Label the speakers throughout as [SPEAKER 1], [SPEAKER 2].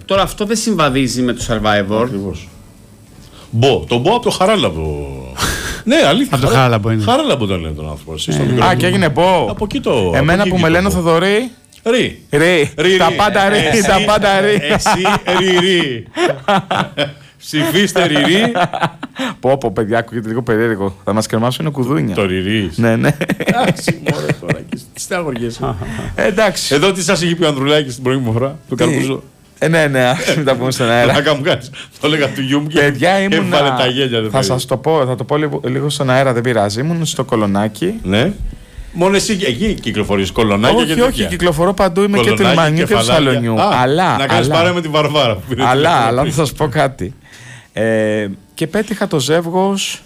[SPEAKER 1] Τώρα αυτό δεν συμβαδίζει με το Survivor.
[SPEAKER 2] Ακριβώς. Το Μπο από το Χαράλαμπο. Ναι, αλήθεια.
[SPEAKER 1] Από το Χαράλαμπο είναι.
[SPEAKER 2] Χαράλαμπο τον λένε τον άνθρωπο.
[SPEAKER 3] Και έγινε Μπο.
[SPEAKER 2] Από εκεί το.
[SPEAKER 3] Εμένα που με λένε Θοδωρή.
[SPEAKER 2] Ρι.
[SPEAKER 3] Τα πάντα ρι. Τα πάντα ρι.
[SPEAKER 2] Εσύ ρι. Ψηφίστε ριρί.
[SPEAKER 3] Πω, παιδιά, ακούγεται λίγο περίεργο. Θα μας κρεμάσουν κουδούνια.
[SPEAKER 2] Το ριρί.
[SPEAKER 3] Ναι.
[SPEAKER 2] Εντάξει, μωρέ τώρα. Τι στεναχωριέσαι.
[SPEAKER 3] Εντάξει.
[SPEAKER 2] Εδώ τι σας είχε πει ο Ανδρουλάκης την προηγούμενη φορά. Του Καρπούζο.
[SPEAKER 3] Ναι, μην τα πούμε στον αέρα.
[SPEAKER 2] Θα κάνω κάτι. Το έλεγα του γιου μου και έβαλε τα γέλια.
[SPEAKER 3] Θα σας το πω, θα το πω λίγο στον αέρα, δεν πειράζει. Ήμουν στο Κολονάκι.
[SPEAKER 2] Ναι. Μόνο εσύ εκεί κυκλοφορείς Κολονάκι.
[SPEAKER 3] Όχι, κυκλοφορώ παντού. Είμαι και του Λιμανιού και του Σαλονιού.
[SPEAKER 2] Να κάνεις παρέα με την Βαρβάρα.
[SPEAKER 3] Αλλά θα σας πω κάτι. Και πέτυχα το ζεύγος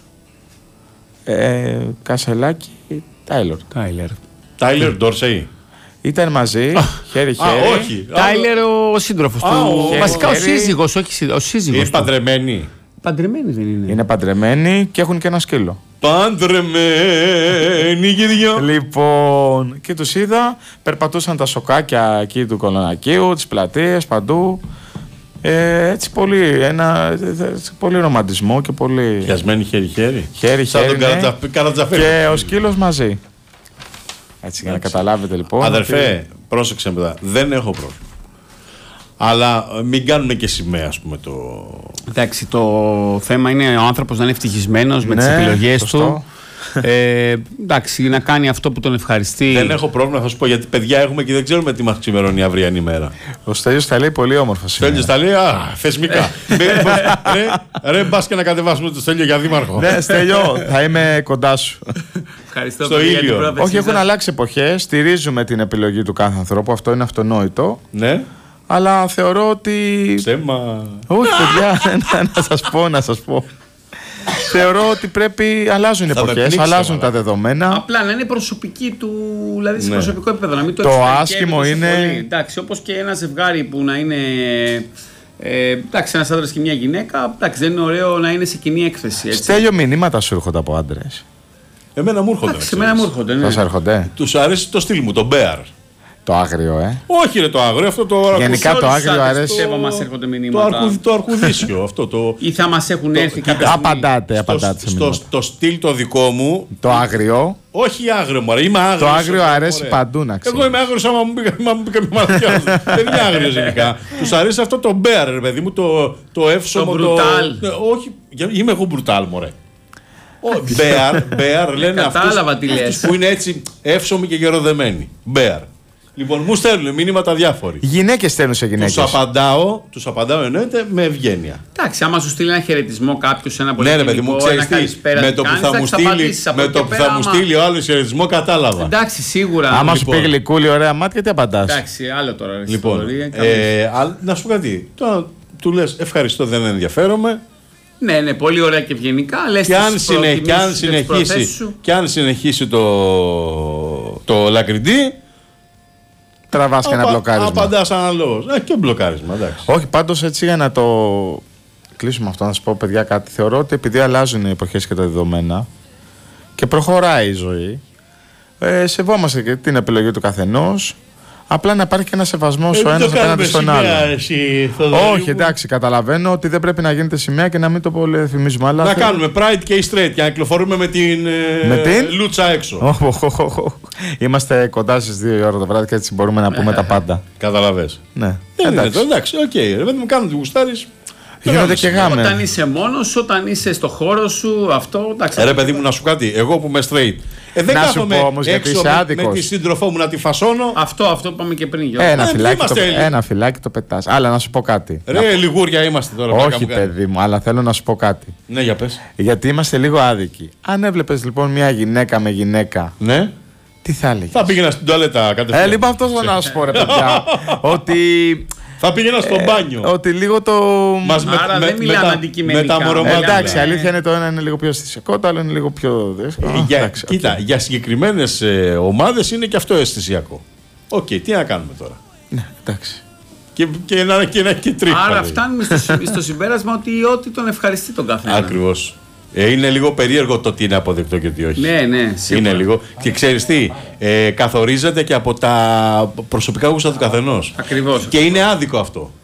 [SPEAKER 3] Κασελάκη
[SPEAKER 2] Τάιλερ Ντόρσεϊ.
[SPEAKER 3] Ήταν μαζί, χέρι-χέρι.
[SPEAKER 2] Όχι.
[SPEAKER 1] Τάιλερ ο σύντροφος του. Βασικά ο σύζυγος, όχι ο σύζυγος.
[SPEAKER 2] Είναι παντρεμένοι.
[SPEAKER 1] Παντρεμένοι δεν είναι?
[SPEAKER 3] Είναι παντρεμένοι και έχουν και ένα σκύλο.
[SPEAKER 2] Παντρεμένοι και δυο.
[SPEAKER 3] Λοιπόν, και τους είδα, περπατούσαν τα σοκάκια εκεί του Κολονακίου, τις πλατείες, παντού. Έτσι πολύ ρομαντισμό και πολύ...
[SPEAKER 2] Πιασμένοι χέρι-χέρι.
[SPEAKER 3] Χέρι-χέρι,
[SPEAKER 2] και
[SPEAKER 3] ο σκύλος μαζί. Έτσι για να καταλάβετε λοιπόν.
[SPEAKER 2] Αδερφέ, πρόσεξε μετά, δεν έχω πρόβλημα. Αλλά μην κάνουμε και σημαία, ας πούμε, το...
[SPEAKER 1] Εντάξει, το θέμα είναι ο άνθρωπος να είναι ευτυχισμένος με τις επιλογές του. Εντάξει, να κάνει αυτό που τον ευχαριστεί.
[SPEAKER 2] Δεν έχω πρόβλημα, θα σου πω, γιατί παιδιά έχουμε και δεν ξέρουμε τι μας ξημερώνει η αυριανή μέρα.
[SPEAKER 3] Ο Στέλιος τα λέει πολύ όμορφα σήμερα.
[SPEAKER 2] Στέλιος τα λέει, θεσμικά. Ρε, μπας και να κατεβάσουμε το Στέλιο για δήμαρχο.
[SPEAKER 3] Ναι, Στέλιο, θα είμαι κοντά σου.
[SPEAKER 1] Ευχαριστώ
[SPEAKER 2] στο ήλιο.
[SPEAKER 3] Όχι, έχουν αλλάξει εποχές. Στηρίζουμε την επιλογή του κάθε ανθρώπου. Αυτό είναι αυτονόητο.
[SPEAKER 2] Ναι.
[SPEAKER 3] Αλλά θεωρώ ότι.
[SPEAKER 2] Ψέμα.
[SPEAKER 3] Όχι, παιδιά, να σας πω. Θεωρώ ότι αλλάζουν οι εποχές, αλλάζουν τα δεδομένα.
[SPEAKER 1] Απλά να είναι προσωπική του, δηλαδή σε προσωπικό επίπεδο. Να μην το
[SPEAKER 3] άσχημο είναι.
[SPEAKER 1] Εντάξει, όπως και ένα ζευγάρι που να είναι. Εντάξει, ένας άντρας και μια γυναίκα. Εντάξει, δεν είναι ωραίο να είναι σε κοινή έκθεση. Έτσι.
[SPEAKER 3] Στέλιο, μηνύματα σου έρχονται από άντρες?
[SPEAKER 2] Εμένα μου έρχονται.
[SPEAKER 1] Εμένα μου έρχονται. Ναι.
[SPEAKER 3] Σας έρχονται?
[SPEAKER 2] Τους αρέσει το στυλ μου, το Bear.
[SPEAKER 3] Το άγριο,
[SPEAKER 2] Όχι, ρε, το άγριο, αυτό το.
[SPEAKER 3] Γενικά το άγριο αρέσει.
[SPEAKER 1] Μας έρχονται μηνύματα.
[SPEAKER 2] Το αρκουδίσιο, αυτό το.
[SPEAKER 1] Ή θα μας έχουν έρθει κάποια.
[SPEAKER 3] Απαντάτε.
[SPEAKER 2] Στο στυλ το δικό μου.
[SPEAKER 3] Το άγριο.
[SPEAKER 2] Όχι άγριο, μωρέ, είμαι άγριος.
[SPEAKER 3] Το άγριο αρέσει παντού, να ξέρεις.
[SPEAKER 2] Εγώ είμαι άγριος, άμα μου πει μια ματιά. Δεν είναι άγριος γενικά. Τους αρέσει αυτό το Bear, ρε παιδί μου, το εύσωμο.
[SPEAKER 1] Το brutal.
[SPEAKER 2] Όχι, είμαι εγώ brutal, μωρέ. Bear λένε αυτούς που είναι έτσι εύσωμοι και γεροδεμένοι. Bear. Λοιπόν, μου στέλνουν μηνύματα διάφοροι.
[SPEAKER 3] Γυναίκες στέλνουν σε γυναίκες.
[SPEAKER 2] Τους απαντάω εννοείται με ευγένεια.
[SPEAKER 1] Εντάξει, άμα σου στείλει ένα χαιρετισμό κάποιος, ένα πολύ
[SPEAKER 2] ναι, παιδί μου, ξέρεις τι, με το που θα μου στείλει ο άλλος χαιρετισμό, κατάλαβα.
[SPEAKER 1] Εντάξει, σίγουρα.
[SPEAKER 3] Άμα σου πει γλυκούλη, ωραία μάτια, τι απαντάς?
[SPEAKER 1] Εντάξει, άλλο τώρα.
[SPEAKER 2] Λοιπόν, να σου πω κάτι. Τώρα του λες ευχαριστώ, δεν ενδιαφέρομαι.
[SPEAKER 1] Ναι, πολύ ωραία και ευγενικά.
[SPEAKER 2] Και αν συνεχίσει το λακριντή,
[SPEAKER 3] τραβάς και ένα μπλοκάρισμα.
[SPEAKER 2] Απαντάς αναλόγως. Και μπλοκάρισμα, εντάξει.
[SPEAKER 3] Όχι, πάντως έτσι για να το κλείσουμε αυτό, να σας πω, παιδιά, κάτι. Θεωρώ ότι επειδή αλλάζουν οι εποχές και τα δεδομένα και προχωράει η ζωή, σεβόμαστε και την επιλογή του καθενός. Απλά να υπάρχει και ένα σεβασμός ο ένας απέναντι στον άλλο. Όχι, εντάξει, καταλαβαίνω ότι δεν πρέπει να γίνεται σημαία και να μην το πολυεφημίζουμε. Αλλά
[SPEAKER 2] να κάνουμε Pride και straight και να κυκλοφορούμε με την λούτσα έξω.
[SPEAKER 3] Είμαστε κοντά στις 2 η ώρα το βράδυ και έτσι μπορούμε να πούμε τα πάντα.
[SPEAKER 2] Καταλαβες.
[SPEAKER 3] Ναι.
[SPEAKER 2] Εντάξει, οκ. Δεν μου κάνουν τη γουστάρεις.
[SPEAKER 3] Γίνονται και γάμες.
[SPEAKER 1] Όταν είσαι μόνος, όταν είσαι στο χώρο σου, αυτό. Εντάξει.
[SPEAKER 2] Ρε παιδί μου, να σου κάτι. Εγώ που είμαι straight. Δεν κάθομαι έξω με τη σύντροφό μου να τη φασώνω.
[SPEAKER 1] Αυτό που είπαμε και πριν.
[SPEAKER 3] Ένα φυλάκι το πετάς. Αλλά να σου πω κάτι.
[SPEAKER 2] Ρε, λιγούρια είμαστε τώρα.
[SPEAKER 3] Όχι, παιδί μου, αλλά θέλω να σου πω κάτι.
[SPEAKER 2] Ναι, για πες.
[SPEAKER 3] Γιατί είμαστε λίγο άδικοι. Αν έβλεπες λοιπόν μια γυναίκα με γυναίκα.
[SPEAKER 2] Ναι.
[SPEAKER 3] Τι θα έλεγες?
[SPEAKER 2] Θα πήγαινα στην τουαλέτα κατευθείαν.
[SPEAKER 3] Λοιπόν, αυτό θέλω να σου πω, ρε παιδιά. Ότι.
[SPEAKER 2] Θα πήγαινα στο μπάνιο.
[SPEAKER 3] Ότι λίγο το.
[SPEAKER 1] Άρα δεν μιλάμε αντικειμενικά.
[SPEAKER 3] Εντάξει, αλήθεια είναι το ένα είναι λίγο πιο αισθησιακό, το άλλο είναι λίγο πιο.
[SPEAKER 2] Κοίτα, για συγκεκριμένες ομάδες είναι και αυτό αισθησιακό. Οκ, τι να κάνουμε τώρα.
[SPEAKER 3] Ναι, εντάξει.
[SPEAKER 2] Και ένα και τρίχα.
[SPEAKER 1] Άρα φτάνουμε στο συμπέρασμα ότι ό,τι τον ευχαριστεί τον καθένα.
[SPEAKER 2] Ακριβώς. Είναι λίγο περίεργο το τι είναι αποδεκτό και τι όχι.
[SPEAKER 1] Ναι, σίγουρα.
[SPEAKER 2] Είναι λίγο. Και ξέρεις τι, καθορίζεται και από τα προσωπικά γούστα του καθενός.
[SPEAKER 1] Ακριβώς.
[SPEAKER 2] Και είναι άδικο αυτό.